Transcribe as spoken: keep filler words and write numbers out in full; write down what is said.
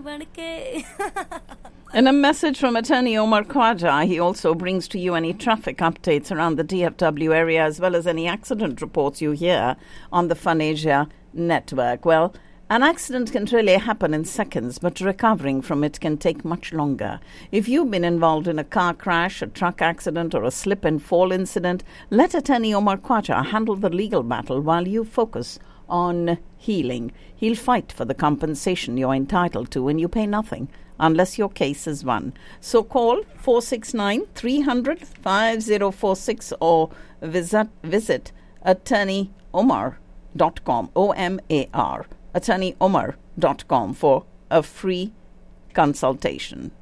In a message from attorney Omar Khwaja, he also brings to you any traffic updates around the D F W area as well as any accident reports you hear on the Fun Asia network. Well, an accident can really happen in seconds, but recovering from it can take much longer. If you've been involved in a car crash, a truck accident, or a slip and fall incident, let attorney Omar Khwaja handle the legal battle while you focus on healing. He'll fight for the compensation you're entitled to, and you pay nothing unless your case is won. So call four six nine, three hundred, five zero four six or visit, visit attorney omar dot com, O M A R, attorney omar dot com for a free consultation.